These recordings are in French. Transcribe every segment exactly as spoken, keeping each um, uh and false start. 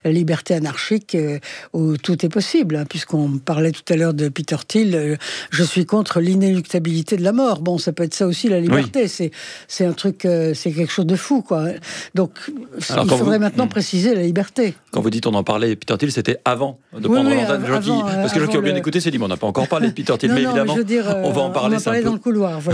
la liberté anarchique euh, où tout est possible, hein, puisqu'on parlait tout à l'heure de Peter Thiel, euh, je suis contre l'inéluctabilité de la mort. Bon, ça peut être ça aussi, la liberté. Oui. C'est, c'est un truc, euh, c'est quelque chose de fou, quoi. Donc, Alors, il faudrait vous... maintenant mmh. préciser la liberté. Quand vous dites on en parlait, Peter Thiel, c'était avant de oui, prendre oui, l'antenne. Avant, qui... Parce que les gens qui ont bien le... écouté s'est dit, mais on n'a pas encore parlé de Peter Thiel, non, mais non, évidemment, mais je veux dire, euh, on va en parler. On va parler peu... dans le couloir, voilà.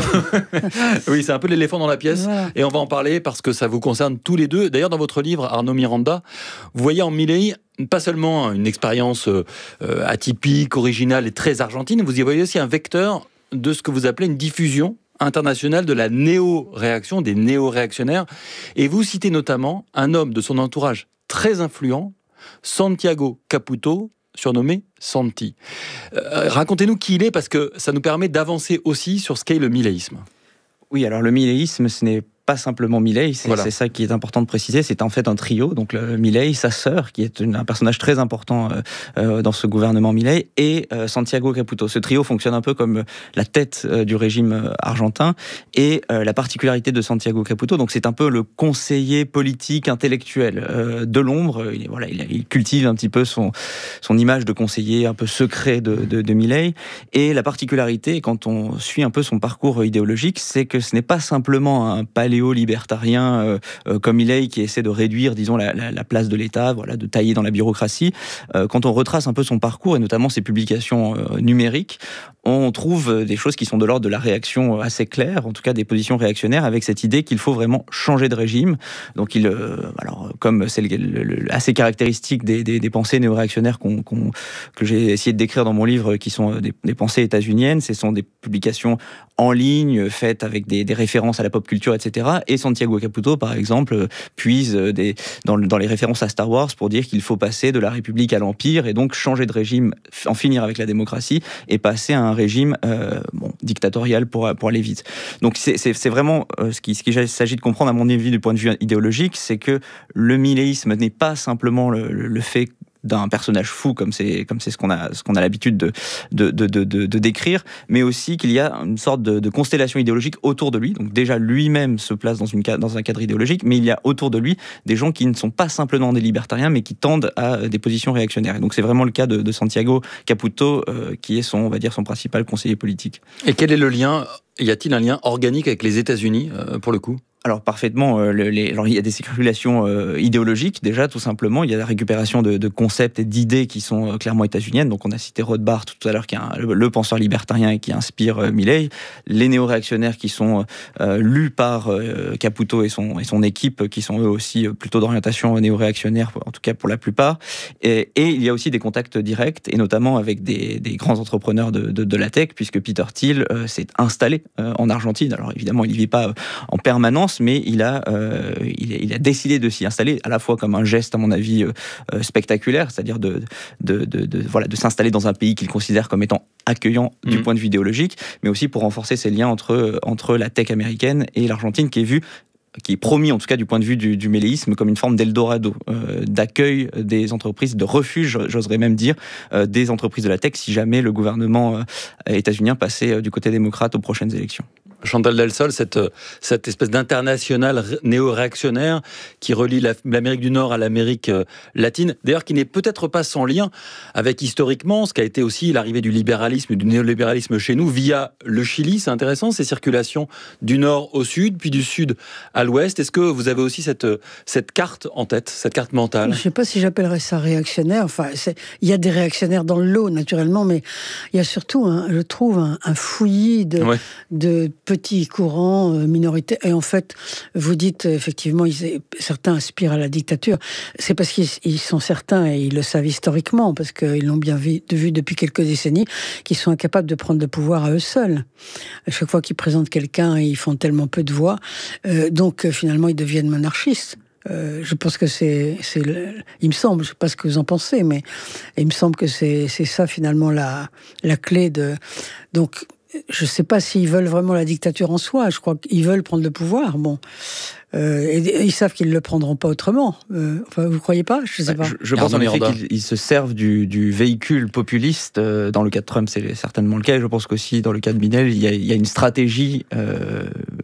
Oui, c'est un peu l'éléphant dans la pièce, voilà. Et on va en parler parce que ça vous concerne tous les deux. D'ailleurs, dans votre livre, Arnaud Miranda, vous voyez en Milei pas seulement une expérience euh, atypique, originale et très argentine, vous y voyez aussi un vecteur de ce que vous appelez une diffusion internationale de la néo-réaction, des néo-réactionnaires. Et vous citez notamment un homme de son entourage très influent, Santiago Caputo, surnommé Santi. Euh, racontez-nous qui il est, parce que ça nous permet d'avancer aussi sur ce qu'est le miléisme. Oui, alors le miléisme, ce n'est pas simplement Milei, c'est, voilà. c'est ça qui est important de préciser, c'est en fait un trio, donc le Milei, sa sœur, qui est une, un personnage très important euh, euh, dans ce gouvernement Milei, et euh, Santiago Caputo. Ce trio fonctionne un peu comme la tête euh, du régime argentin, et euh, la particularité de Santiago Caputo, donc c'est un peu le conseiller politique intellectuel euh, de l'ombre, il, voilà, il, il cultive un petit peu son, son image de conseiller un peu secret de, de, de Milei, et la particularité, quand on suit un peu son parcours idéologique, c'est que ce n'est pas simplement un palais libertarien euh, euh, comme Milei qui essaie de réduire, disons, la, la, la place de l'État, voilà, de tailler dans la bureaucratie. Euh, quand on retrace un peu son parcours et notamment ses publications euh, numériques, on trouve des choses qui sont de l'ordre de la réaction assez claire, en tout cas des positions réactionnaires, avec cette idée qu'il faut vraiment changer de régime. Donc, il, euh, alors, comme c'est le, le, le, assez caractéristique des, des, des pensées néo-réactionnaires qu'on, qu'on, que j'ai essayé de décrire dans mon livre, qui sont des, des pensées états-uniennes, ce sont des publications en ligne, faites avec des, des références à la pop culture, et cetera. Et Santiago Caputo, par exemple, puise des, dans, dans les références à Star Wars pour dire qu'il faut passer de la République à l'Empire et donc changer de régime, en finir avec la démocratie et passer à un régime euh, bon, dictatorial pour, pour aller vite. Donc c'est, c'est, c'est vraiment euh, ce qu'il ce qui s'agit de comprendre, à mon avis, du point de vue idéologique, c'est que le miléisme n'est pas simplement le, le fait d'un personnage fou, comme c'est, comme c'est ce qu'on a, ce qu'on a l'habitude de, de, de, de, de décrire, mais aussi qu'il y a une sorte de, de constellation idéologique autour de lui. Donc déjà, lui-même se place dans, une, dans un cadre idéologique, mais il y a autour de lui des gens qui ne sont pas simplement des libertariens, mais qui tendent à des positions réactionnaires. Et donc c'est vraiment le cas de, de Santiago Caputo, euh, qui est son, on va dire, son principal conseiller politique. Et quel est le lien ? Y a-t-il un lien organique avec les États-Unis, euh, pour le coup ? Alors parfaitement, euh, les, alors il y a des circulations euh, idéologiques déjà, tout simplement. Il y a la récupération de, de concepts et d'idées qui sont euh, clairement états-uniennes. Donc on a cité Rothbard tout à l'heure, qui est un, le, le penseur libertarien et qui inspire euh, Milei. Les néo-réactionnaires qui sont euh, lus par euh, Caputo et son, et son équipe, qui sont eux aussi plutôt d'orientation néo-réactionnaire, en tout cas pour la plupart. Et, et il y a aussi des contacts directs, et notamment avec des, des grands entrepreneurs de, de, de la tech, puisque Peter Thiel euh, s'est installé euh, en Argentine. Alors évidemment, il n'y vit pas euh, en permanence, mais il a, euh, il, a, il a décidé de s'y installer, à la fois comme un geste, à mon avis, euh, spectaculaire, c'est-à-dire de, de, de, de, voilà, de s'installer dans un pays qu'il considère comme étant accueillant mmh. du point de vue idéologique, mais aussi pour renforcer ses liens entre, entre la tech américaine et l'Argentine, qui est vue qui est promis, en tout cas du point de vue du, du miléisme, comme une forme d'Eldorado, euh, d'accueil des entreprises, de refuge, j'oserais même dire, euh, des entreprises de la tech, si jamais le gouvernement euh, états-unien passait euh, du côté démocrate aux prochaines élections. Chantal Delsol, cette, cette espèce d'international néo-réactionnaire qui relie la, l'Amérique du Nord à l'Amérique latine, d'ailleurs qui n'est peut-être pas sans lien avec historiquement ce qu'a été aussi l'arrivée du libéralisme, du néolibéralisme chez nous via le Chili. C'est intéressant, ces circulations du Nord au Sud, puis du Sud à l'Ouest. Est-ce que vous avez aussi cette, cette carte en tête, cette carte mentale ? Je ne sais pas si j'appellerais ça réactionnaire. Enfin, c'est, il y a des réactionnaires dans le lot, naturellement, mais il y a surtout, un, je trouve, un, un fouillis de, ouais. de petits courants euh, minoritaires. Et en fait, vous dites, effectivement, ils, certains aspirent à la dictature. C'est parce qu'ils ils sont certains, et ils le savent historiquement, parce qu'ils l'ont bien vu, vu depuis quelques décennies, qu'ils sont incapables de prendre le pouvoir à eux seuls. À chaque fois qu'ils présentent quelqu'un, ils font tellement peu de voix. Euh, donc, euh, finalement, ils deviennent monarchistes. Euh, je pense que c'est, c'est le, il me semble, je ne sais pas ce que vous en pensez, mais il me semble que c'est, c'est ça, finalement, la, la clé de... Donc, je ne sais pas s'ils veulent vraiment la dictature en soi. Je crois qu'ils veulent prendre le pouvoir. Bon, euh, et, et ils savent qu'ils ne le prendront pas autrement. Euh, enfin, vous ne croyez pas ? Je ne sais pas. Je, je pense en effet qu'ils ils se servent du, du véhicule populiste. Euh, dans le cas de Trump, c'est certainement le cas. Et je pense qu'aussi, dans le cas de Milei, il y a, il y a une stratégie euh,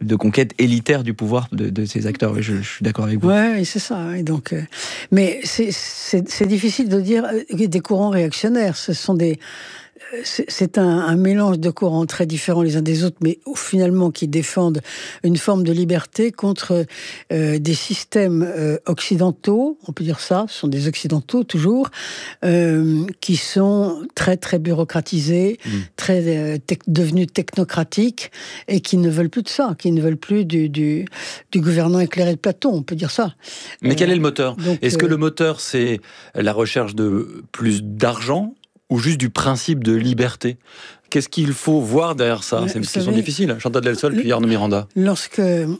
de conquête élitaire du pouvoir de, de ces acteurs. Oui, je, je suis d'accord avec vous. Oui, c'est ça. Et donc, euh, mais c'est, c'est, c'est difficile de dire des courants réactionnaires. Ce sont des... C'est un, un mélange de courants très différents les uns des autres, mais finalement qui défendent une forme de liberté contre euh, des systèmes euh, occidentaux, on peut dire ça, ce sont des occidentaux toujours, euh, qui sont très très bureaucratisés, mmh. très euh, te- devenus technocratiques, et qui ne veulent plus de ça, qui ne veulent plus du, du, du gouvernement éclairé de Platon, on peut dire ça. Mais euh, quel est le moteur ? donc, Est-ce que euh, le moteur, c'est la recherche de plus d'argent ou juste du principe de liberté ? Qu'est-ce qu'il faut voir derrière ça ? C'est une question savez, difficile. Chantal Delsol, puis Arnaud Miranda. Lorsque...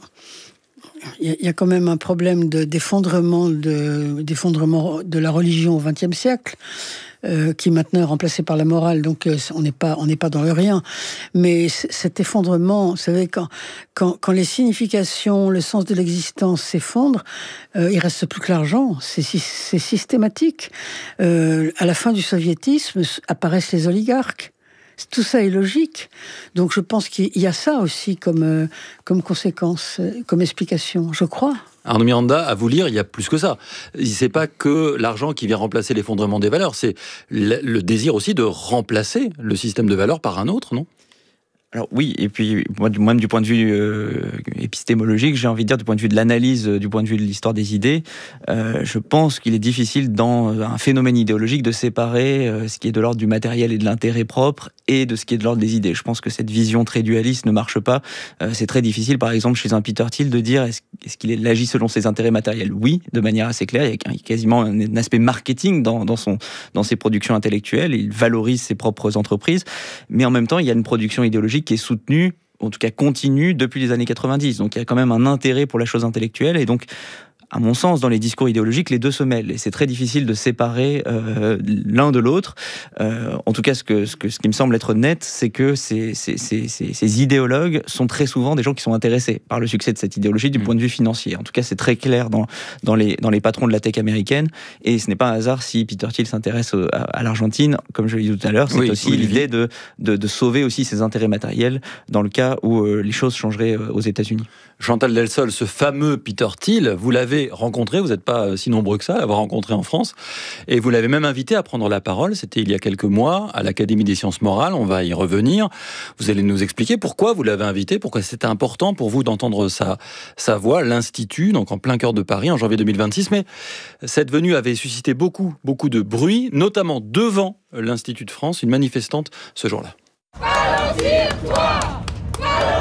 Il y a quand même un problème de, d'effondrement, de, d'effondrement de la religion au vingtième siècle, euh, qui maintenant est remplacé par la morale, donc euh, on n'est pas, on n'est pas dans le rien. Mais c- cet effondrement, vous savez, quand, quand, quand les significations, le sens de l'existence s'effondrent, euh, il reste plus que l'argent. C'est, c'est systématique. Euh, à la fin du soviétisme apparaissent les oligarques. Tout ça est logique. Donc je pense qu'il y a ça aussi comme, euh, comme conséquence, euh, comme explication, je crois. Arnaud Miranda, à vous lire, il y a plus que ça. C'est pas que l'argent qui vient remplacer l'effondrement des valeurs, c'est le, le désir aussi de remplacer le système de valeurs par un autre, non ? Alors oui, et puis moi, du, même du point de vue euh, épistémologique, j'ai envie de dire du point de vue de l'analyse, du point de vue de l'histoire des idées, euh, je pense qu'il est difficile dans un phénomène idéologique de séparer euh, ce qui est de l'ordre du matériel et de l'intérêt propre et de ce qui est de l'ordre des idées. Je pense que cette vision très dualiste ne marche pas. Euh, c'est très difficile, par exemple, chez un Peter Thiel, de dire est-ce, est-ce qu'il est, agit selon ses intérêts matériels ? Oui, de manière assez claire. Il y a quasiment un, un aspect marketing dans, dans, son, dans ses productions intellectuelles. Il valorise ses propres entreprises, mais en même temps, il y a une production idéologique qui est soutenue, en tout cas continue, depuis les années quatre-vingt-dix. Donc il y a quand même un intérêt pour la chose intellectuelle, et donc à mon sens, dans les discours idéologiques, les deux se mêlent. Et c'est très difficile de séparer euh, l'un de l'autre. Euh, en tout cas, ce, que, ce, que, ce qui me semble être net, c'est que ces, ces, ces, ces idéologues sont très souvent des gens qui sont intéressés par le succès de cette idéologie du mmh. point de vue financier. En tout cas, c'est très clair dans, dans, les, dans les patrons de la tech américaine. Et ce n'est pas un hasard si Peter Thiel s'intéresse à, à l'Argentine. Comme je l'ai dit tout à l'heure, c'est oui, aussi oui, l'idée de, de, de sauver aussi ses intérêts matériels dans le cas où euh, les choses changeraient euh, aux États-Unis. Chantal Delsol, ce fameux Peter Thiel, vous l'avez rencontré, vous n'êtes pas si nombreux que ça à l'avoir rencontré en France, et vous l'avez même invité à prendre la parole, c'était il y a quelques mois, à l'Académie des sciences morales, on va y revenir. Vous allez nous expliquer pourquoi vous l'avez invité, pourquoi c'était important pour vous d'entendre sa, sa voix, l'Institut, donc en plein cœur de Paris, en janvier deux mille vingt-six, mais cette venue avait suscité beaucoup, beaucoup de bruit, notamment devant l'Institut de France, une manifestante ce jour-là. Ralentir-toi ! Ralentir-toi !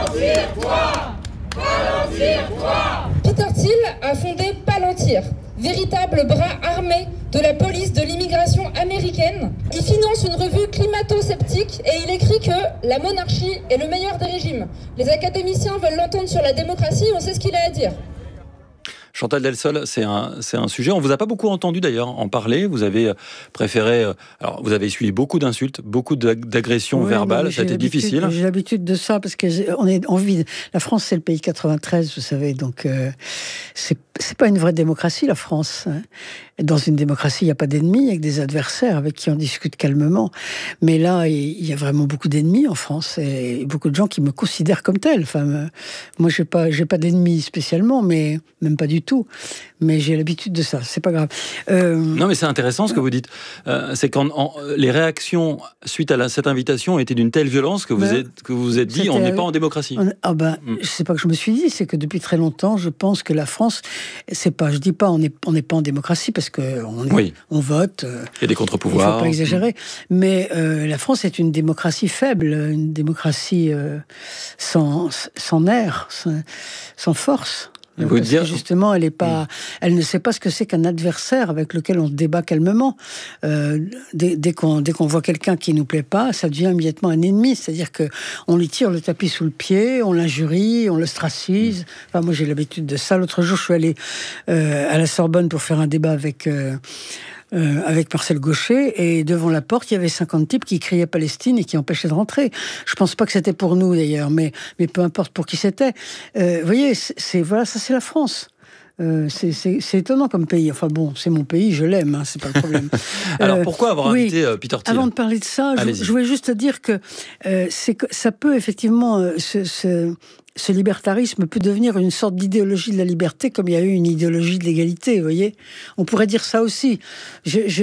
Peter Thiel a fondé Palantir, véritable bras armé de la police de l'immigration américaine. Il finance une revue climato-sceptique et il écrit que la monarchie est le meilleur des régimes. Les académiciens veulent l'entendre sur la démocratie, on sait ce qu'il a à dire. Chantal Delsol, c'est un, c'est un sujet, on vous a pas beaucoup entendu d'ailleurs en parler, vous avez préféré, alors vous avez essuyé beaucoup d'insultes, beaucoup d'agressions oui, verbales, ça a été difficile. J'ai l'habitude de ça parce que on est on vit, la France c'est le pays quatre-vingt-treize, vous savez, donc euh, c'est c'est pas une vraie démocratie la France. Hein. Dans une démocratie, il n'y a pas d'ennemis, il y a que des adversaires avec qui on discute calmement. Mais là, il y a vraiment beaucoup d'ennemis en France et beaucoup de gens qui me considèrent comme tel. Enfin, me, moi, j'ai pas, j'ai pas d'ennemis spécialement, mais même pas du tout. Mais j'ai l'habitude de ça, c'est pas grave. Euh... Non, mais c'est intéressant ce que vous dites. Euh, c'est quand en, les réactions suite à la, cette invitation étaient d'une telle violence que vous ben, êtes, que vous vous êtes dit, on n'est pas en démocratie. On, ah ben, mm. c'est pas que je me suis dit, c'est que depuis très longtemps, je pense que la France, c'est pas, je dis pas, on n'est on n'est pas en démocratie parce que on, est, oui. on vote. Il y a des contre-pouvoirs. Il faut pas exagérer. Mmh. Mais euh, la France est une démocratie faible, une démocratie euh, sans, sans nerfs, sans, sans force. Parce dire... que justement, elle est pas, mmh. elle ne sait pas ce que c'est qu'un adversaire avec lequel on se débat calmement. Euh, dès, dès qu'on, dès qu'on voit quelqu'un qui nous plaît pas, ça devient immédiatement un ennemi. C'est-à-dire que on lui tire le tapis sous le pied, on l'injurie, on l'ostracise. Mmh. Enfin, moi, j'ai l'habitude de ça. L'autre jour, je suis allée euh, à la Sorbonne pour faire un débat avec. Euh, Euh, avec Marcel Gauchet, et devant la porte, il y avait cinquante types qui criaient Palestine et qui empêchaient de rentrer. Je pense pas que c'était pour nous, d'ailleurs, mais, mais peu importe pour qui c'était. Euh, vous voyez, c'est, c'est, voilà, ça c'est la France. Euh, c'est, c'est, c'est étonnant comme pays. Enfin bon, c'est mon pays, je l'aime, hein, c'est pas le problème. Alors pourquoi avoir oui, invité euh, Peter Thiel ? Avant de parler de ça, je, je voulais juste dire que, euh, c'est que ça peut effectivement euh, se... se ce libertarisme peut devenir une sorte d'idéologie de la liberté, comme il y a eu une idéologie de l'égalité, vous voyez. On pourrait dire ça aussi. Je, je,